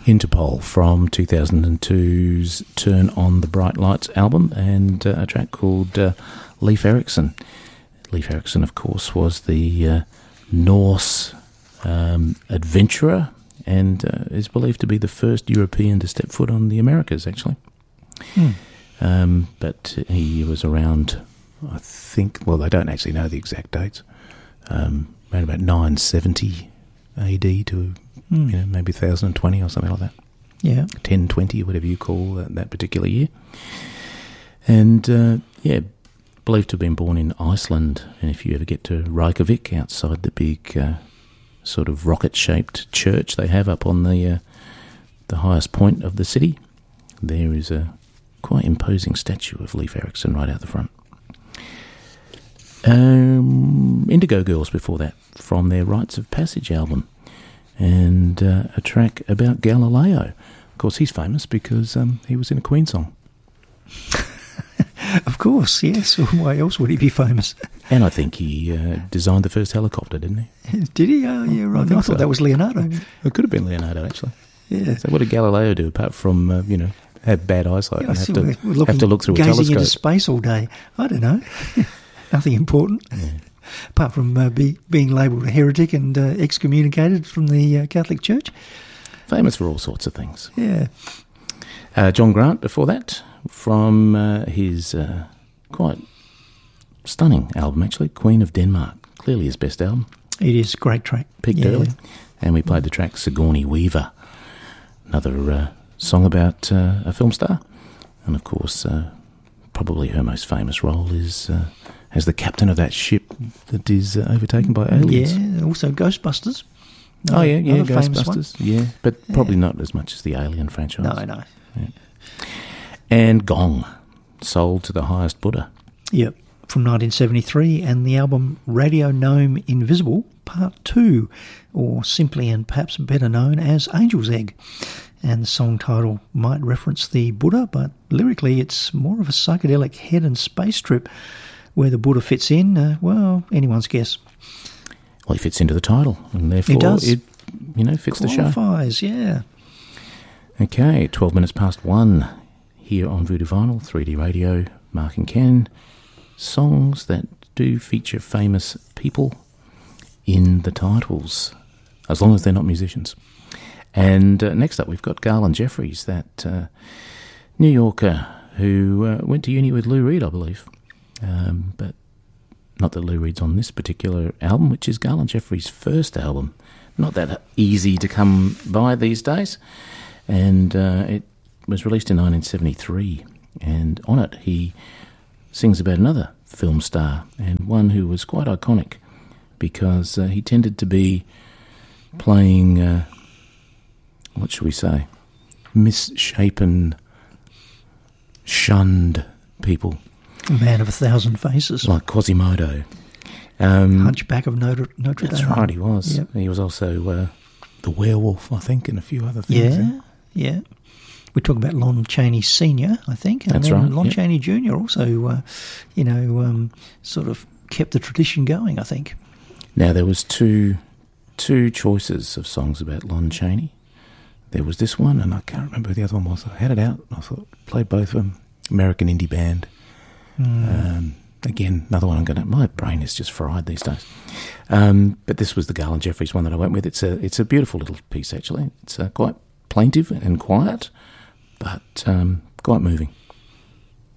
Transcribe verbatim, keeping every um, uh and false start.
Interpol from two thousand two's Turn on the Bright Lights album, and uh, a track called uh, Leif Erikson. Leif Erikson, of course, was the uh, Norse um, adventurer, and uh, is believed to be the first European to step foot on the Americas, actually. Hmm. Um, but he was around, I think, well, they don't actually know the exact dates, um, around about nine seventy A D to, hmm. you know, maybe one thousand twenty or something like that. Yeah. ten twenty, whatever you call that, that particular year. And, uh, yeah, believed to have been born in Iceland. And if you ever get to Reykjavik, outside the big uh, sort of rocket-shaped church they have up on the uh, the highest point of the city, there is a quite imposing statue of Leif Erikson right out the front. Um, Indigo Girls before that, from their Rites of Passage album, and uh, a track about Galileo. Of course, he's famous because um, he was in a Queen song. Of course, yes. Why else would he be famous? And I think he uh, designed the first helicopter, didn't he? Did he? Oh, yeah, right. I, I thought so. That was Leonardo. It could have been Leonardo, actually. Yeah. So what did Galileo do, apart from, uh, you know, have bad eyesight yeah, and have to, looking, have to look through a gazing telescope? Into space all day. I don't know. Nothing important. Yeah. Apart from uh, be, being labelled a heretic and uh, excommunicated from the uh, Catholic Church. Famous for all sorts of things. Yeah. Uh, John Grant before that, from uh, his uh, quite stunning album, actually, Queen of Denmark. Clearly his best album. It is a great track. Picked yeah. early. And we played the track Sigourney Weaver, another uh, song about uh, a film star. And of course, uh, probably her most famous role is uh, as the captain of that ship that is uh, overtaken by aliens. Yeah, also Ghostbusters. No, oh, yeah, yeah, Ghostbusters, yeah. But yeah. probably not as much as the Alien franchise. No, no. Yeah. And Gong, Sold to the Highest Buddha. Yep, from nineteen seventy-three, and the album Radio Gnome Invisible, Part two, or simply and perhaps better known as Angel's Egg. And the song title might reference the Buddha, but lyrically it's more of a psychedelic head and space trip. Where the Buddha fits in, uh, well, anyone's guess. Well, he fits into the title, and therefore it, does. it you know, fits Qualifies, the show. yeah. Okay, twelve minutes past one here on Voodoo Vinyl, three D Radio, Mark and Ken. Songs that do feature famous people in the titles, as long as they're not musicians. And uh, next up we've got Garland Jeffries, that uh, New Yorker who uh, went to uni with Lou Reed, I believe. Um, but not that Lou Reed's on this particular album, which is Garland Jeffries' first album. Not that easy to come by these days. And uh, it was released in nineteen seventy-three. And on it he sings about another film star, and one who was quite iconic because uh, he tended to be playing, uh, what should we say, misshapen, shunned people. Man of a thousand faces. Like Quasimodo. Um, Hunchback of Notre, Notre Dame. That's right, he was. Yep. He was also uh, the werewolf, I think, and a few other things. Yeah, yeah. We talk about Lon Chaney Senior, I think. And That's then right. Lon yep. Chaney Junior also, uh, you know, um, sort of kept the tradition going, I think. Now, there was two two choices of songs about Lon Chaney. There was this one, and I can't remember who the other one was. I had it out, and I thought, play both of them. American Indie Band. Mm. Um, again, another one I'm going to... My brain is just fried these days. Um, but this was the Garland Jeffries one that I went with. It's a it's a beautiful little piece, actually. It's uh, quite plaintive and quiet, but um, quite moving.